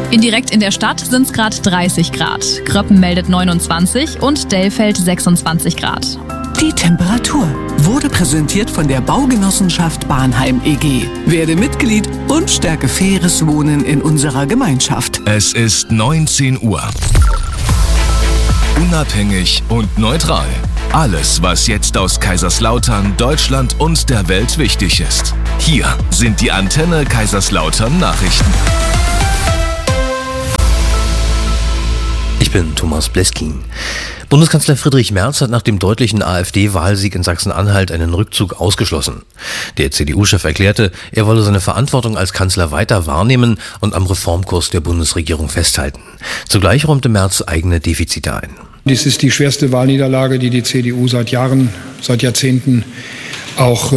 Direkt in der Stadt sind es gerade 30 Grad. Kröppen meldet 29 und Dellfeld 26 Grad. Die Temperatur wurde präsentiert von der Baugenossenschaft Bahnheim e.G. Werde Mitglied und stärke faires Wohnen in unserer Gemeinschaft. Es ist 19 Uhr. Unabhängig und neutral. Alles, was jetzt aus Kaiserslautern, Deutschland und der Welt wichtig ist. Hier sind die Antenne Kaiserslautern Nachrichten. Ich bin Thomas Bleskin. Bundeskanzler Friedrich Merz hat nach dem deutlichen AfD-Wahlsieg in Sachsen-Anhalt einen Rückzug ausgeschlossen. Der CDU-Chef erklärte, er wolle seine Verantwortung als Kanzler weiter wahrnehmen und am Reformkurs der Bundesregierung festhalten. Zugleich räumte Merz eigene Defizite ein. Dies ist die schwerste Wahlniederlage, die die CDU seit Jahrzehnten auch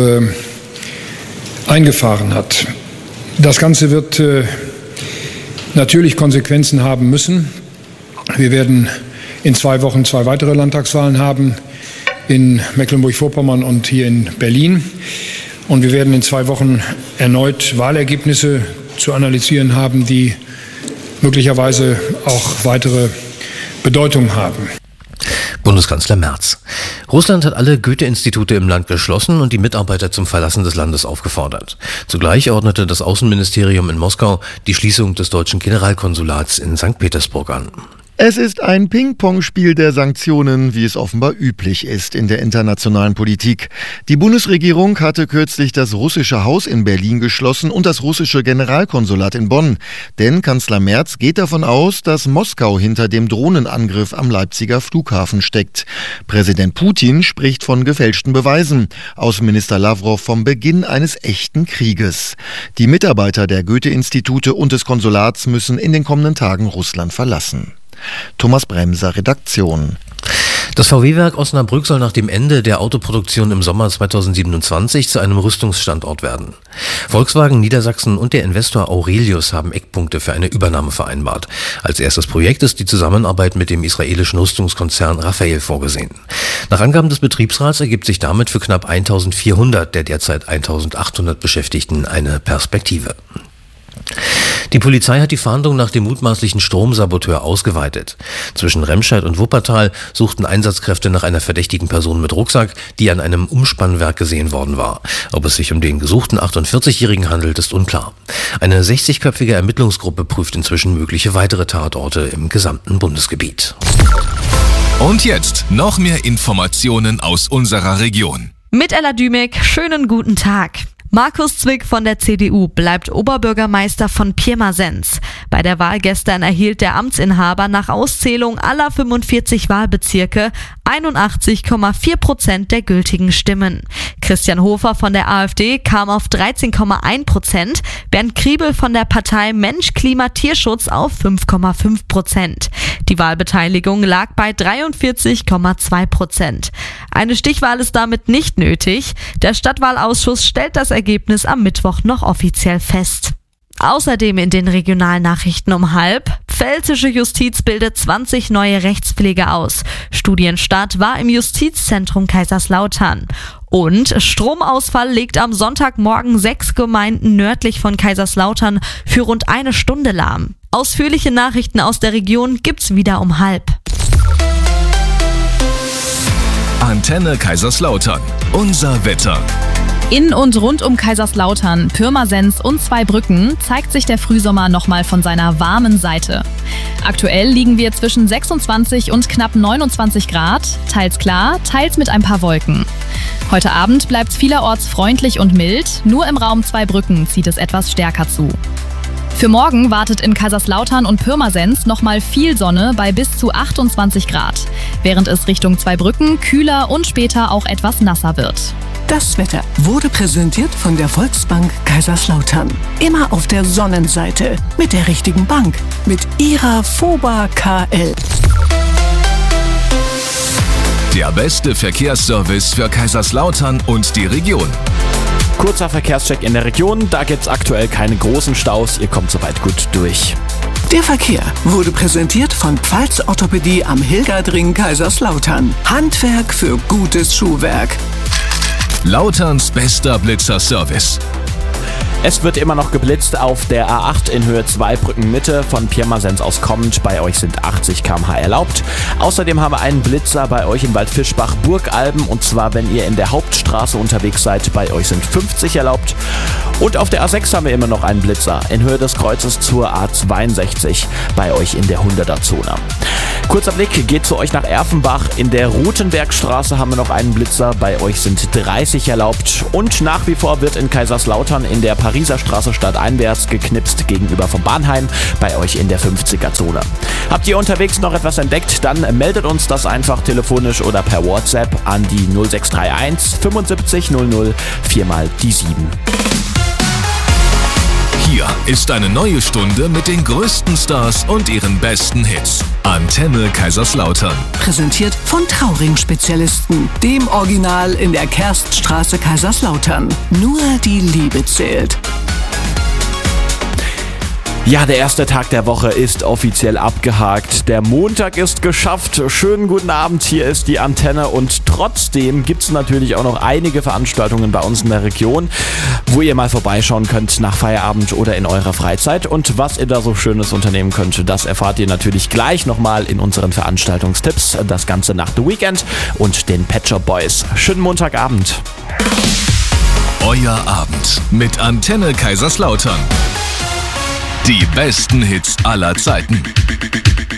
eingefahren hat. Das Ganze wird natürlich Konsequenzen haben müssen. Wir werden in 2 Wochen 2 weitere Landtagswahlen haben, in Mecklenburg-Vorpommern und hier in Berlin. Und wir werden in 2 Wochen erneut Wahlergebnisse zu analysieren haben, die möglicherweise auch weitere Bedeutung haben. Bundeskanzler Merz. Russland hat alle Goethe-Institute im Land geschlossen und die Mitarbeiter zum Verlassen des Landes aufgefordert. Zugleich ordnete das Außenministerium in Moskau die Schließung des deutschen Generalkonsulats in St. Petersburg an. Es ist ein Ping-Pong-Spiel der Sanktionen, wie es offenbar üblich ist in der internationalen Politik. Die Bundesregierung hatte kürzlich das russische Haus in Berlin geschlossen und das russische Generalkonsulat in Bonn. Denn Kanzler Merz geht davon aus, dass Moskau hinter dem Drohnenangriff am Leipziger Flughafen steckt. Präsident Putin spricht von gefälschten Beweisen. Außenminister Lavrov vom Beginn eines echten Krieges. Die Mitarbeiter der Goethe-Institute und des Konsulats müssen in den kommenden Tagen Russland verlassen. Thomas Bremser, Redaktion. Das VW-Werk Osnabrück soll nach dem Ende der Autoproduktion im Sommer 2027 zu einem Rüstungsstandort werden. Volkswagen Niedersachsen und der Investor Aurelius haben Eckpunkte für eine Übernahme vereinbart. Als erstes Projekt ist die Zusammenarbeit mit dem israelischen Rüstungskonzern Rafael vorgesehen. Nach Angaben des Betriebsrats ergibt sich damit für knapp 1400 der derzeit 1800 Beschäftigten eine Perspektive. Die Polizei hat die Fahndung nach dem mutmaßlichen Stromsaboteur ausgeweitet. Zwischen Remscheid und Wuppertal suchten Einsatzkräfte nach einer verdächtigen Person mit Rucksack, die an einem Umspannwerk gesehen worden war. Ob es sich um den gesuchten 48-Jährigen handelt, ist unklar. Eine 60-köpfige Ermittlungsgruppe prüft inzwischen mögliche weitere Tatorte im gesamten Bundesgebiet. Und jetzt noch mehr Informationen aus unserer Region. Mit Ella Dümek, schönen guten Tag. Markus Zwick von der CDU bleibt Oberbürgermeister von Pirmasens. Bei der Wahl gestern erhielt der Amtsinhaber nach Auszählung aller 45 Wahlbezirke 81,4% der gültigen Stimmen. Christian Hofer von der AfD kam auf 13,1%, Bernd Kriebel von der Partei Mensch, Klima, Tierschutz auf 5,5%. Die Wahlbeteiligung lag bei 43,2%. Eine Stichwahl ist damit nicht nötig. Der Stadtwahlausschuss stellt das Ergebnis am Mittwoch noch offiziell fest. Außerdem in den Regionalnachrichten um 12:30. Pfälzische Justiz bildet 20 neue Rechtspfleger aus. Studienstart war im Justizzentrum Kaiserslautern. Und Stromausfall legt am Sonntagmorgen 6 Gemeinden nördlich von Kaiserslautern für rund 1 Stunde lahm. Ausführliche Nachrichten aus der Region gibt's wieder um 12:30. Antenne Kaiserslautern. Unser Wetter. In und rund um Kaiserslautern, Pirmasens und Zweibrücken zeigt sich der Frühsommer nochmal von seiner warmen Seite. Aktuell liegen wir zwischen 26 und knapp 29 Grad, teils klar, teils mit ein paar Wolken. Heute Abend bleibt es vielerorts freundlich und mild, nur im Raum Zweibrücken zieht es etwas stärker zu. Für morgen wartet in Kaiserslautern und Pirmasens nochmal viel Sonne bei bis zu 28 Grad, während es Richtung Zweibrücken kühler und später auch etwas nasser wird. Das Wetter wurde präsentiert von der Volksbank Kaiserslautern. Immer auf der Sonnenseite mit der richtigen Bank, mit ihrer FOBA KL. Der beste Verkehrsservice für Kaiserslautern und die Region. Kurzer Verkehrscheck in der Region, da gibt's aktuell keine großen Staus, ihr kommt soweit gut durch. Der Verkehr wurde präsentiert von Pfalz Orthopädie am Hilgerdring Kaiserslautern. Handwerk für gutes Schuhwerk. Lauterns bester Blitzer-Service. Es wird immer noch geblitzt auf der A8 in Höhe Zweibrücken Mitte von Pirmasens aus kommend. Bei euch sind 80 km/h erlaubt. Außerdem haben wir einen Blitzer bei euch in Waldfischbach-Burgalben, und zwar, wenn ihr in der Hauptstraße unterwegs seid. Bei euch sind 50 erlaubt. Und auf der A6 haben wir immer noch einen Blitzer in Höhe des Kreuzes zur A62. Bei euch in der 100er-Zone. Kurzer Blick geht zu euch nach Erfenbach. In der Rutenbergstraße haben wir noch einen Blitzer. Bei euch sind 30 erlaubt. Und nach wie vor wird in Kaiserslautern in der Pariser Straße stadteinwärts geknipst gegenüber vom Bahnheim. Bei euch in der 50er-Zone. Habt ihr unterwegs noch etwas entdeckt? Dann meldet uns das einfach telefonisch oder per WhatsApp an die 0631 75 00 4x7. Hier ist eine neue Stunde mit den größten Stars und ihren besten Hits. Antenne Kaiserslautern. Präsentiert von Trauring-Spezialisten, dem Original in der Kerststraße Kaiserslautern. Nur die Liebe zählt. Ja, der erste Tag der Woche ist offiziell abgehakt. Der Montag ist geschafft. Schönen guten Abend, hier ist die Antenne, und trotzdem gibt es natürlich auch noch einige Veranstaltungen bei uns in der Region, wo ihr mal vorbeischauen könnt nach Feierabend oder in eurer Freizeit. Und was ihr da so Schönes unternehmen könnt, das erfahrt ihr natürlich gleich nochmal in unseren Veranstaltungstipps. Das Ganze nach The Weeknd und den Pet Shop Boys. Schönen Montagabend. Euer Abend mit Antenne Kaiserslautern. Die besten Hits aller Zeiten.